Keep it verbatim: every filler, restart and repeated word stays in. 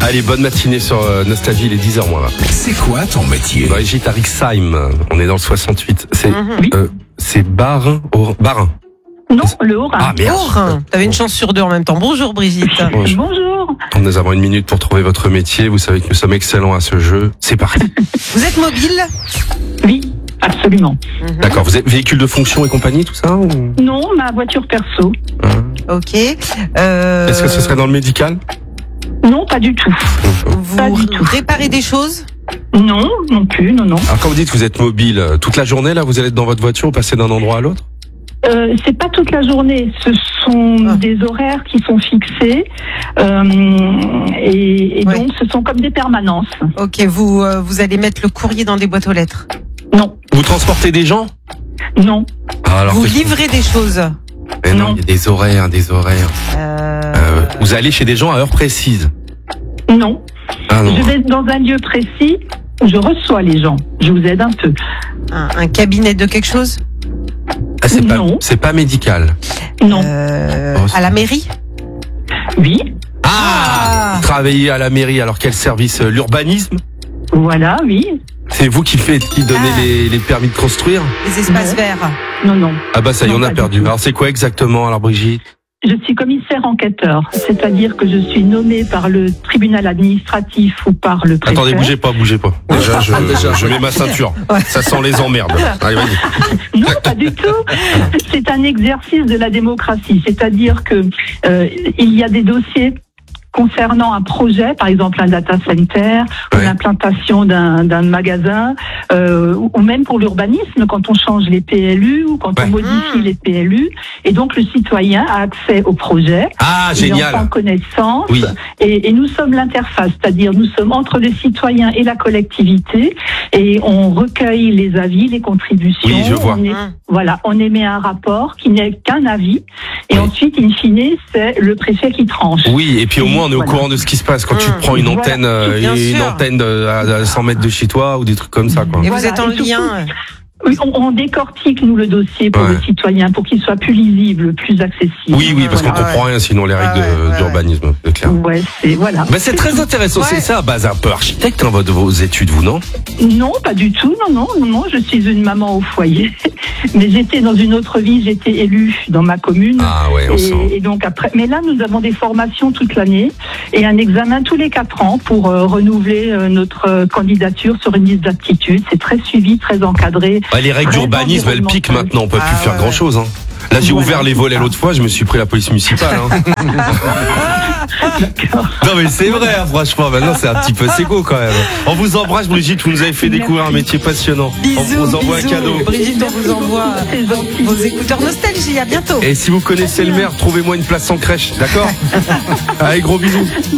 Allez, bonne matinée sur euh, Nostalgie, il est dix heures moins là. C'est quoi ton métier? Brigitte à Rixheim, on est dans le soixante-huit. C'est Mm-hmm. euh, c'est Barin, au, Barin. Non, le Haut-Rhin. Ah merde. Haut-Rhin. T'avais une chance sur deux en même temps. Bonjour Brigitte. Bonjour. Bonjour. Nous avons une minute pour trouver votre métier. Vous savez que nous sommes excellents à ce jeu. C'est parti. Vous êtes mobile? Oui, absolument. D'accord. Vous êtes véhicule de fonction et compagnie, tout ça ou... Non, ma voiture perso. Hein Ok. Euh... Est-ce que ce serait dans le médical? Non, pas du tout. Vous Pas du tout. réparez des choses? Non, non plus, non, non. Alors quand vous dites que vous êtes mobile, euh, toute la journée là, vous allez être dans votre voiture, vous passez d'un endroit à l'autre? Euh, c'est pas toute la journée. Ce sont Ah. des horaires qui sont fixés euh, et, et Ouais. donc ce sont comme des permanences. Ok, vous euh, vous allez mettre le courrier dans des boîtes aux lettres. Non, Vous transportez des gens? non, Ah, alors Vous qu'est-ce que- livrez des choses. Mais non, Non. il y a des horaires, des horaires. Euh... Euh, vous allez chez des gens à heure précise. non. Ah non. Je vais dans un lieu précis où je reçois les gens. Je vous aide un peu. Un, un cabinet de quelque chose? Ah, c'est pas, Non. c'est pas médical. Non. Euh, Oh, c'est- à la mairie? Oui, Ah, Travailler à la mairie, alors quel service? euh, L'urbanisme? voilà, oui. C'est vous qui faites, qui donnez Ah. les, les permis de construire? Les espaces Non. verts. Non, non. Ah bah ça y est, Non, on a pas du perdu. tout. Alors c'est quoi exactement alors Brigitte? Je suis commissaire enquêteur, c'est-à-dire que je suis nommée par le tribunal administratif ou par le préfet. Attendez, bougez pas, bougez pas. Déjà, je, je mets ma ceinture. Ouais. Ça sent les emmerdes. Allez, vas-y. Non, pas du tout. C'est un exercice de la démocratie, c'est-à-dire que euh, il y a des dossiers concernant un projet, par exemple un data center, ou Ouais. l'implantation d'un d'un magasin, euh, ou ou même pour l'urbanisme, quand on change les P L U ou quand Ouais. on modifie Mmh. les P L U. Et donc le citoyen a accès au projet. Ah, Il en prend génial. connaissance. Oui. Et, et nous sommes l'interface, c'est-à-dire nous sommes entre le citoyen et la collectivité, et on recueille les avis, les contributions. Oui, je vois. On est- Mmh. voilà, on émet un rapport qui n'est qu'un avis, et Oui. ensuite, in fine, c'est le préfet qui tranche. Oui, et puis au moins on est au Voilà. courant de ce qui se passe quand tu Mmh. prends une Voilà. antenne, euh, Bien une sûr. antenne de- à, à cent mètres de chez toi ou des trucs comme ça, quoi. Et vous Voilà, êtes en et surtout- lien. Oui, on, on décortique, nous, le dossier pour Ouais. le citoyen, pour qu'il soit plus lisible, plus accessible. Oui, oui, parce qu'on Voilà. comprend rien sinon les règles Ah ouais, de- ouais, ouais. d'urbanisme, c'est clair. Ouais, c'est, voilà. Bah, c'est très intéressant, Ouais. c'est ça à base un peu architecte hein, votre- vos études, vous, non? Non, pas du tout. Non, non, non, non. Je suis une maman au foyer. Mais j'étais dans une autre vie. J'étais élue dans ma commune. Ah ouais, on sent. Et, et donc après, mais là nous avons des formations toute l'année et un examen tous les quatre ans pour euh, renouveler euh, notre euh, candidature sur une liste d'aptitudes. C'est très suivi, très encadré. Bah, les règles Très d'urbanisme, elles piquent environnemental. maintenant, on peut Ah plus faire ouais, grand chose. Hein. Là, j'ai Voilà, ouvert les c'est volets ça. l'autre fois, je me suis pris la police municipale. Hein. D'accord. Non mais c'est vrai, hein, franchement, maintenant c'est un petit peu séco quand même. On vous embrasse Brigitte, vous nous avez fait découvrir un métier passionnant. Bisous, on vous envoie bisous. un cadeau. Brigitte, on vous envoie C'est gentil. vos écouteurs Nostalgie. À bientôt. Et si vous connaissez le maire, trouvez-moi une place sans crèche, d'accord? Allez, gros bisous.